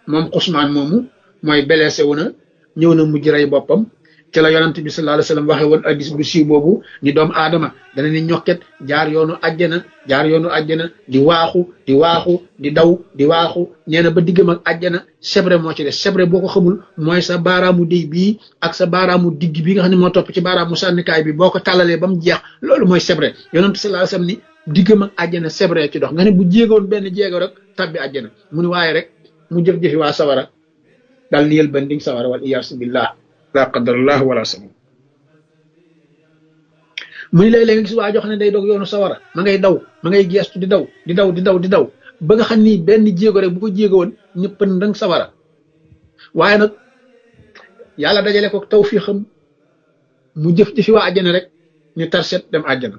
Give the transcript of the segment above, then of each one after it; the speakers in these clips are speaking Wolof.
moom Ousmane moomu mooy blessé wu na ñëw na mujj rey boppam ci la yonent bi sallallahu alayhi wasallam waxe woon hadis bu siiw boobu ni doomu aadama dana ni ñokket jaar yoonu àjjana di waaxu di daw di waaxu nee na ba diggam ak àjjana sebre moo ci des sebre boo ko xamul mooy sa baaraamu déy bii ak sa baaraamu digg bi nga xam ne moo topp ci baaraamu sànnikaay bi boo ko tàllalee ba mu jeex loolu mooy sebre yonent sallallahu alayhi wasallam ni diggam ak àjjana sebre ci dox nga ne bu jéegoon benn jéego rek tabbi àjjana mu ni waaye rek mu jëf-jëfi waa sawara dal ni yël banding sawara wal iyaasu billah la qadarallah wala sabab mu ni léeg-léeg nga gis waa jox ne day dog yoonu sawara ma ngay daw ma ngay geestu di daw ba nga xam ni benn jéego rek bu ko jéego woon ñëpp ndang sawara waaye nag yàlla dajale ko tawfiixam mu jëf-jëfi waa àjjana rek ñu tarset dem àjjana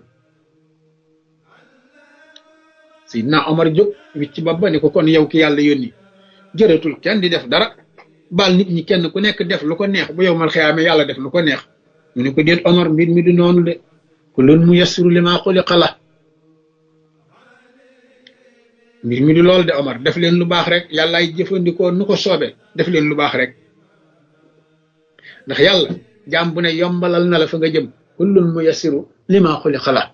Sidna Omar jóg wicc babba ni ko kon yow ki yàlla yónni jërëtul kenn di def dara baal nit ñi kenn ku nekk def lu ko neex bu yow mal xiyaame yàlla def lu ko neex mu ne ko déet Omar mbir mi du noonu de kullun muyassiru limaa xuliqa lahu mbir mi du loolu de Omar def leen lu baax rek yàllaay jëfandikoo nu ko soobe def leen lu baax rek ndax yàlla jaam bu ne yombalal na la fa nga jëm kullun muyassiru limaa xuliqa lahu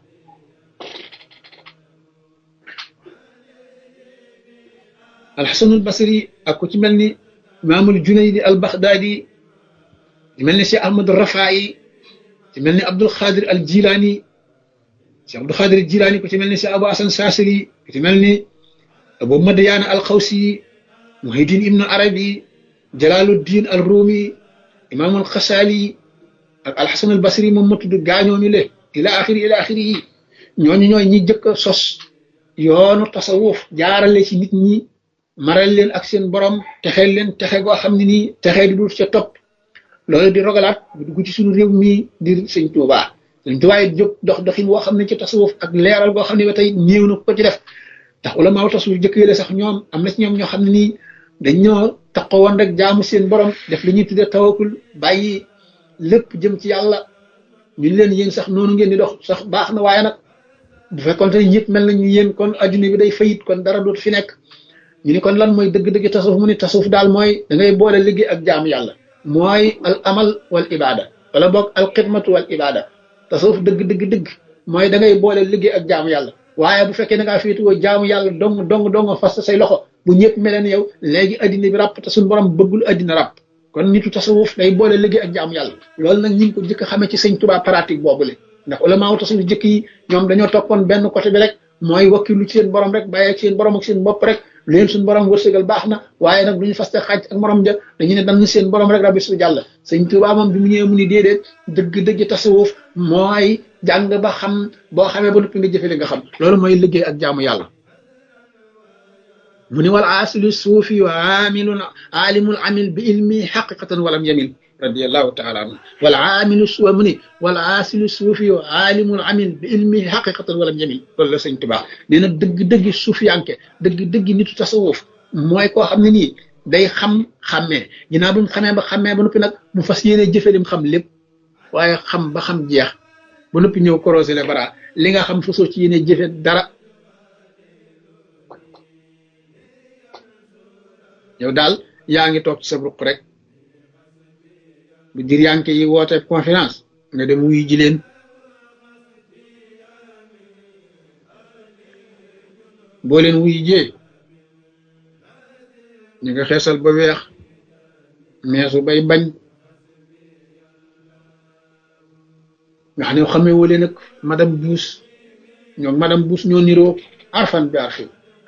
alxasanul basri ak ku ci mel ni imaamul junaydi al baxdaadi ci mel ni si ahmad rafaayi ci mel ni abdul xaadir al jilaani si abdul xaadir al jilaani ku ci mel ni si abu asan saasili ku ci mel ni abu madyaana al xawsi muhiddin ibnu arabi jalaaluddin al ruumi imaamul xasaali ak alxasan al basri moom ma tudd gaañoomi le ila axiri yi ñooñu ñooy ñi jëkk a sos yoonu tasawuf jaarale ci nit ñi maral leen ak seen borom texeel leen texe goo xam ne nii texe di dul ca topp loolu di rogalaat bu dugg ci suñu réew mii di sëñ Tuubaa it jóg doxin woo xam ne ci tasawuf ak leeral goo xam ne ba tey néew na ko ci def ndax ulamaaw tasawuf jëkk yële sax ñoom am na ci ñoom ñoo xam ne nii dañ ñoo taxawoon rek jaamu seen borom def li ñuy tuddee tawakkul bàyyi lépp jëm ci yàlla ñu leen yéen sax noonu ngeen di dox sax baax na waaye nag bu fekkoon te ñëpp mel nañu yéen kon adduna bi day fayit kon dara dootu fi nekk ñu ni kon lan mooy dëgg-dëgg tasawuf mu ni tasawuf daal mooy da ngay boole liggéey ak jaamu yàlla mooy al amal wal ibada wala boog al xidmatu wal ibada tasawuf dëgg mooy da ngay boole liggéey ak jaamu yàlla waaye bu fekkee da ngaa féetuwoo jaamu yàlla dong fas say loxo bu ñëpp meleen yow léegi addina bi ràpp te suñu borom bëggul addina ràpp kon nitu tasawuf day boole liggéey ak jaamu yàlla loolu nag ñu ngi ko jëkk xamee ci sëñ Tuubaa pratique boobule ndax ulamaaw tasawuf jëkk yi ñoom dañoo toppoon benn côté bi rek mooy wakkilu ci seen borom rek bàyyi ak seen borom ak seen bopp rek leen suñu borom wërsëgal baax na waaye nag duñu faste xaaj ak morom ja dañu ne dañ seen borom rek rabbi su jàll sëñ Tuubaa moom bi mu ñëwee mu ni déedéet dëgg tasawuf mooy jàng ba xam boo xamee ba noppi nga jëfe li nga xam loolu mooy liggéey ak jaamu yàlla mu ni wal asilu suufi wa alimul amil bi ilmi xaqiqatan walam yamil radiyallahu taala anhu wal aamilu suwa mu ni wal aasilu suufi wa alimul amil bi ilmi xaqiqatan walam yamil loolu la sëñ Tuubaa nee na dëgg suufiyanke dëgg nitu tasawuf mooy koo xam ne nii day xàmmee ginnaaw bu mu xamee ba noppi nag mu fas yéene jëfe lim xam lépp waaye xam ba xam jeex ba noppi ñëw corroser les bras li nga xam fasoo ci yéene jëfe dara yow daal yaa ngi toog ci sa ruq rek bu diryanke yi woote conférence nga dem wuyu ji leen boo leen wuyu jee ñu nga xeesal ba weex meesu bay bañ nga xam ne xamee woo leen ak madame Buus ñoom madame Buus ñoo niroo arfan bi arfi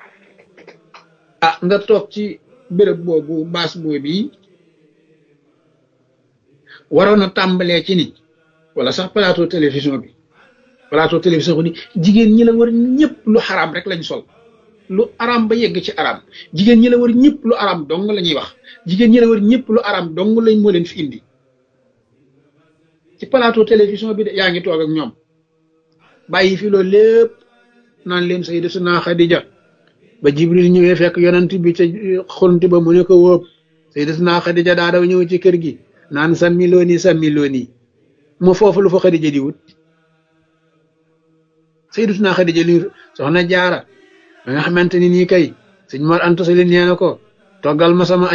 nga toog ci béréb boobu baas boobu waroon a tàmbalee ci nit wala sax plateau télévision bi ni jigéen ñi la war ñëpp lu xaraam rek lañ sol lu araam ba yegg ci araam jigéen ñi la war ñëpp lu araam dong la ñuy wax jigéen ñi la war ñëpp lu araam dong lañ moo leen fi indi ci plateau télévision bi de yaa ngi toog ak ñoom bàyyi fi loolu lépp naan leen Sayyidatuna Xadija ba Jibril ñëwee fekk yonent bi ca xonti ba mu ne ko wóob Sayyidatuna Xadija daa daw ñëw ci kër gi naan sàmmilooni moo foofu lu fa Xadija di wut Sayyidatuna Xadija li soxna Jaara ba nga xamante ni nii kay sëñ Mor Anta Sali nee na ko toggal ma sama